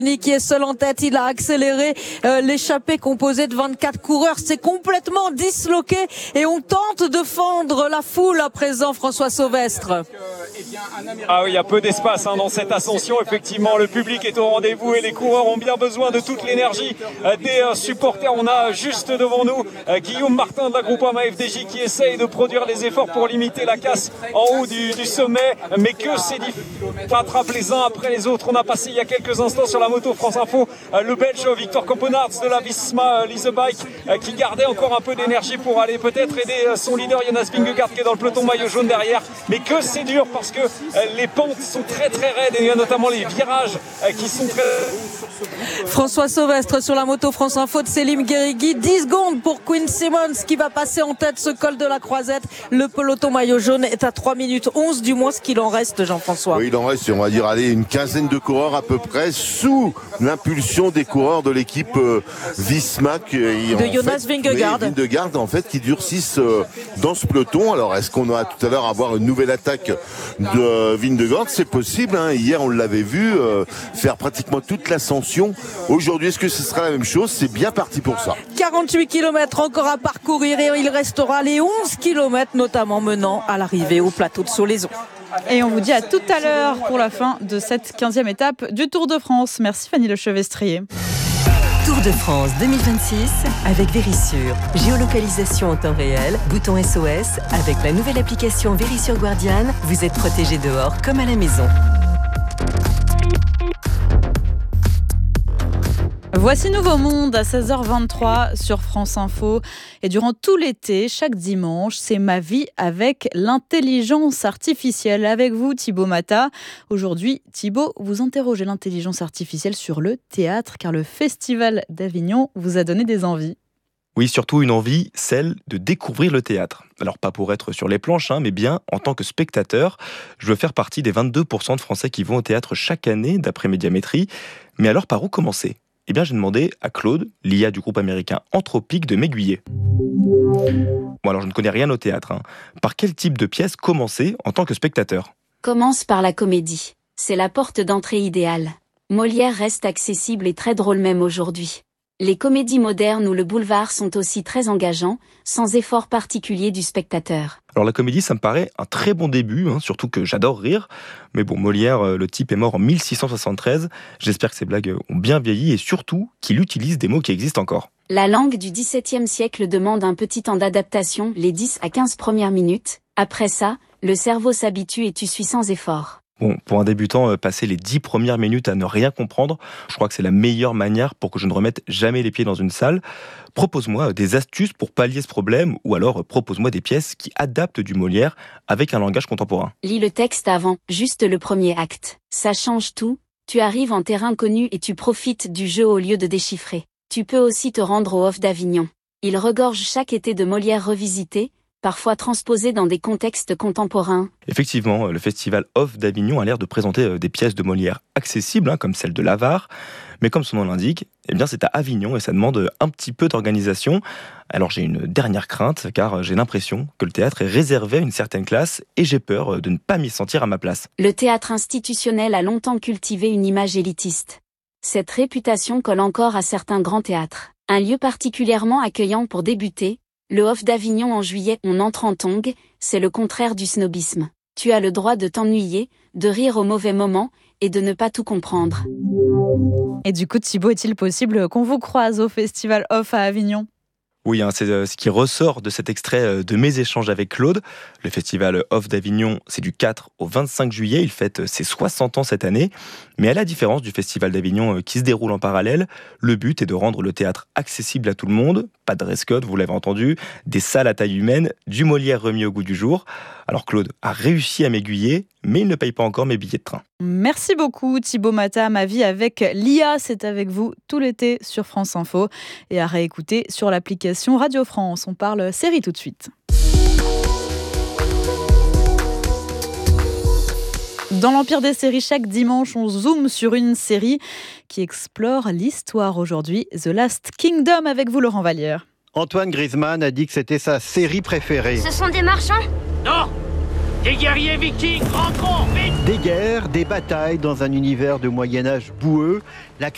qui est seul en tête, il a accéléré l'échappée composée de 24 coureurs, c'est complètement disloqué et on tente de fendre la foule à présent, François Sauvestre. Ah oui, il y a peu d'espace dans cette ascension, effectivement le public est au rendez-vous et les coureurs ont bien besoin de toute l'énergie des supporters. On a juste devant nous Guillaume Martin de la Groupama FDJ qui essaye de produire les efforts pour limiter la casse en haut du sommet, mais que c'est difficile, rattrape les uns après les autres. On a passé il y a quelques instants sur la moto France Info le Belge Victor Campenaerts de la Visma Lease Bike qui gardait encore un peu d'énergie pour aller peut-être aider son leader Jonas Vingegaard qui est dans le peloton maillot jaune derrière, mais que c'est dur parce que les pentes sont très très raides et il y a notamment les virages qui sont très... François Sauvestre sur la moto France Info de Selim Guerigui, 10 secondes pour Quinn Simmons qui va passer en tête ce col de la Croisette. Le peloton maillot jaune est à 3 minutes 11, du moins ce qu'il en reste, Jean-François. Oui, il en reste, on va dire, une quinzaine de coureurs à peu près sous l'impulsion des coureurs de l'équipe Visma de Jonas Vingegaard. Vingegaard en fait qui durcissent dans ce peloton. Alors est-ce qu'on va tout à l'heure avoir une nouvelle attaque de Vingegaard? C'est possible, hier on l'avait vu faire pratiquement toute l'ascension. Aujourd'hui est-ce que ce sera la même chose? C'est bien parti pour ça. 48 km encore à parcourir et il restera les 11 km notamment menant à l'arrivée au plateau de Solaizon. Et on vous dit à tout à l'heure pour la fin de cette 15e étape du Tour de France. Merci Fanny Lechevestrier. Tour de France 2026 avec Verisure. Géolocalisation en temps réel, bouton SOS. Avec la nouvelle application Verisure Guardian, vous êtes protégé dehors comme à la maison. Voici Nouveau Monde à 16h23 sur France Info. Et durant tout l'été, chaque dimanche, c'est ma vie avec l'intelligence artificielle. Avec vous, Thibaut Mata. Aujourd'hui, Thibaut, vous interrogez l'intelligence artificielle sur le théâtre, car le Festival d'Avignon vous a donné des envies. Oui, surtout une envie, celle de découvrir le théâtre. Alors pas pour être sur les planches, mais bien en tant que spectateur. Je veux faire partie des 22% de Français qui vont au théâtre chaque année, d'après Médiamétrie. Mais alors par où commencer ? Eh bien, j'ai demandé à Claude, l'IA du groupe américain Anthropic, de m'aiguiller. Bon, alors je ne connais rien au théâtre. Par quel type de pièce commencer en tant que spectateur ? Commence par la comédie. C'est la porte d'entrée idéale. Molière reste accessible et très drôle même aujourd'hui. Les comédies modernes ou le boulevard sont aussi très engageants, sans effort particulier du spectateur. Alors la comédie, ça me paraît un très bon début, surtout que j'adore rire. Mais bon, Molière, le type est mort en 1673. J'espère que ces blagues ont bien vieilli et surtout qu'il utilise des mots qui existent encore. La langue du XVIIe siècle demande un petit temps d'adaptation, les 10 à 15 premières minutes. Après ça, le cerveau s'habitue et tu suis sans effort. Bon, pour un débutant, passer les 10 premières minutes à ne rien comprendre, je crois que c'est la meilleure manière pour que je ne remette jamais les pieds dans une salle. Propose-moi des astuces pour pallier ce problème, ou alors propose-moi des pièces qui adaptent du Molière avec un langage contemporain. Lis le texte avant, juste le premier acte. Ça change tout, tu arrives en terrain connu et tu profites du jeu au lieu de déchiffrer. Tu peux aussi te rendre au Off d'Avignon. Il regorge chaque été de Molière revisité, parfois transposé dans des contextes contemporains. Effectivement, le festival Off d'Avignon a l'air de présenter des pièces de Molière accessibles, comme celle de l'Avare. Mais comme son nom l'indique, c'est à Avignon et ça demande un petit peu d'organisation. Alors j'ai une dernière crainte, car j'ai l'impression que le théâtre est réservé à une certaine classe et j'ai peur de ne pas m'y sentir à ma place. Le théâtre institutionnel a longtemps cultivé une image élitiste. Cette réputation colle encore à certains grands théâtres. Un lieu particulièrement accueillant pour débuter, le Off d'Avignon en juillet, on entre en tongue, c'est le contraire du snobisme. Tu as le droit de t'ennuyer, de rire au mauvais moment et de ne pas tout comprendre. Et du coup, Thibaut, est-il possible qu'on vous croise au Festival Off à Avignon ? Oui, c'est ce qui ressort de cet extrait de mes échanges avec Claude. Le festival Off d'Avignon, c'est du 4 au 25 juillet. Il fête ses 60 ans cette année. Mais à la différence du festival d'Avignon qui se déroule en parallèle, le but est de rendre le théâtre accessible à tout le monde. Pas de dress code, vous l'avez entendu, des salles à taille humaine, du Molière remis au goût du jour. Alors Claude a réussi à m'aiguiller, mais il ne paye pas encore mes billets de train. Merci beaucoup Thibaut Mata. Ma vie avec l'IA, c'est avec vous tout l'été sur France Info et à réécouter sur l'application Radio France. On parle série tout de suite. Dans l'Empire des séries, chaque dimanche, on zoome sur une série qui explore l'histoire. Aujourd'hui, The Last Kingdom avec vous, Laurent Vallière. Antoine Griezmann a dit que c'était sa série préférée. Ce sont des marchands ? Non ! Des guerriers vikings, rentrons, vite ! Des guerres, des batailles dans un univers de Moyen-Âge boueux. La